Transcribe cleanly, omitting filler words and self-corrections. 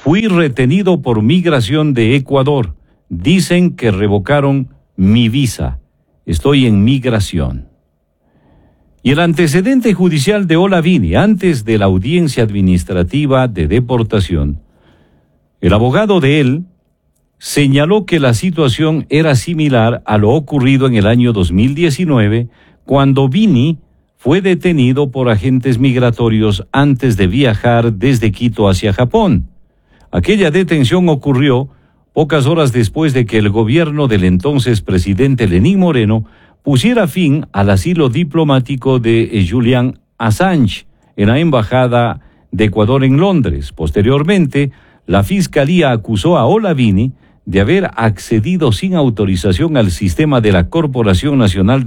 Fui retenido por migración de Ecuador. Dicen que revocaron mi visa. Estoy en migración. Y el antecedente judicial de Olavini antes de la audiencia administrativa de deportación. El abogado de él señaló que la situación era similar a lo ocurrido en el año 2019, cuando Vini fue detenido por agentes migratorios antes de viajar desde Quito hacia Japón. Aquella detención ocurrió pocas horas después de que el gobierno del entonces presidente Lenín Moreno pusiera fin al asilo diplomático de Julian Assange en la Embajada de Ecuador en Londres. Posteriormente, la Fiscalía acusó a Olavini de haber accedido sin autorización al sistema de la Corporación Nacional de